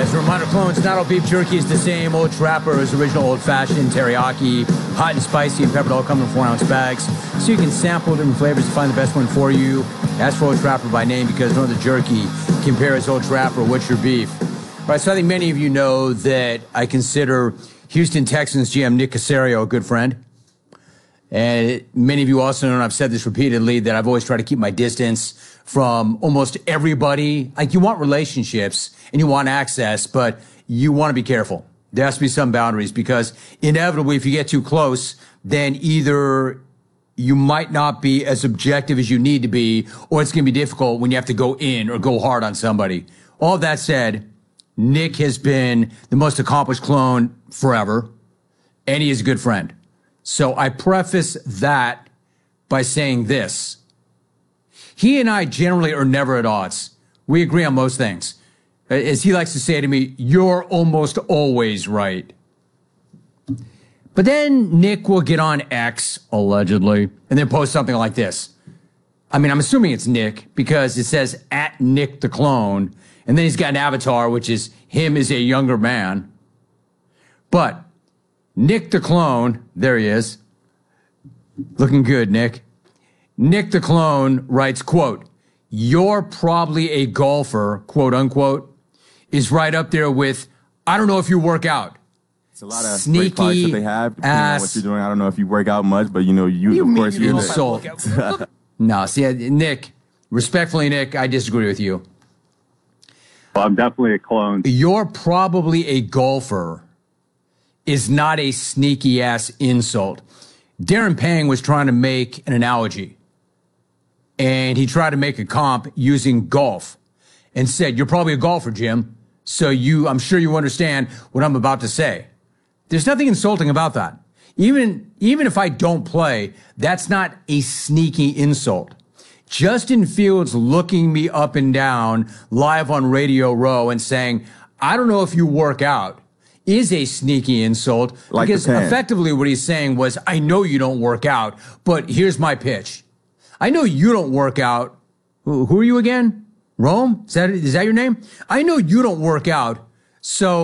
As a reminder, clones, not all beef jerky is the same. Old Trapper is original old-fashioned teriyaki, hot and spicy and peppered, all come in 4-ounce bags. So you can sample different flavors to find the best one for you. Ask for Old Trapper by name because no other jerky compares Old Trapper. What's your beef? All right, so I think many of you know that I consider Houston Texans GM Nick Caserio a good friend. And many of you also know, and I've said this repeatedly, that I've always tried to keep my distance from almost everybody. Like, you want relationships and you want access, but you want to be careful. There has to be some boundaries because inevitably, if you get too close, then either you might not be as objective as you need to be, or it's going to be difficult when you have to go in or go hard on somebody. All that said, Nick has been the most accomplished clone forever, and he is a good friend. So I preface that by saying this. He and I generally are never at odds. We agree on most things. As he likes to say to me, you're almost always right. But then Nick will get on X, allegedly, and then post something like this. I mean, I'm assuming it's Nick because it says at Nick the Clone, and then he's got an avatar, which is him as a younger man. But Nick the Clone, there he is. Looking good, Nick. Nick the Clone writes, quote, "You're probably a golfer," quote unquote, is right up there with, "I don't know if you work out." It's a lot of sneaky great parts that they have, depending on what you're doing. I don't know if you work out much, but you of course, you insult. No, see, Nick, respectfully, Nick, I disagree with you. Well, I'm definitely a clone. "You're probably a golfer" is not a sneaky ass insult. Darren Pang was trying to make an analogy, and he tried to make a comp using golf and said, "You're probably a golfer, Jim. So I'm sure you understand what I'm about to say." There's nothing insulting about that. Even if I don't play, that's not a sneaky insult. Justin Fields looking me up and down live on Radio Row and saying, "I don't know if you work out," is a sneaky insult, like, because effectively what he's saying was, "I know you don't work out, but here's my pitch. I know you don't work out." Who are you again? Rome? Is that your name? "I know you don't work out, so